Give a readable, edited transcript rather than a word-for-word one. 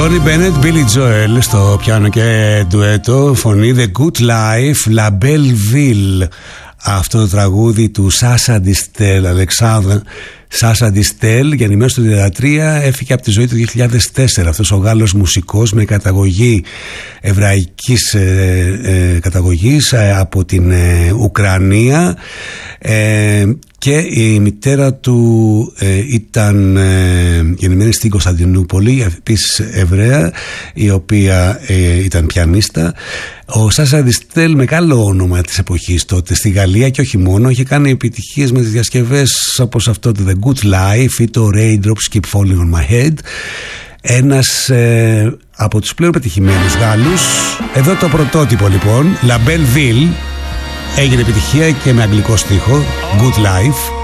Τόνι Μπένετ, Μπίλι Τζοέλ στο πιάνο και ντουέτο, φωνή The Good Life, La Belle Ville. Αυτό το τραγούδι του Σάσα Ντιστέλ, Αλεξάνδρα Σάσα Ντιστέλ, γεννημένος το 1933, έφυγε από τη ζωή το 2004. Αυτός ο Γάλλος μουσικός με καταγωγή εβραϊκής καταγωγής από την Ουκρανία, και η μητέρα του ήταν γεννημένη στην Κωνσταντινούπολη, επίσης Εβραία, η οποία ήταν πιανίστα. Ο Σάσα Ντιστέλ, μεγάλο όνομα της εποχής τότε στη Γαλλία και όχι μόνο, είχε κάνει επιτυχίες με τις διασκευές όπως αυτό το The Good Life ή το Raindrops Keep Falling on My Head. Ένας από τους πλέον πετυχημένους Γάλλους. Εδώ το πρωτότυπο λοιπόν, La Belle Ville, έγινε επιτυχία και με αγγλικό στίχο, Good Life.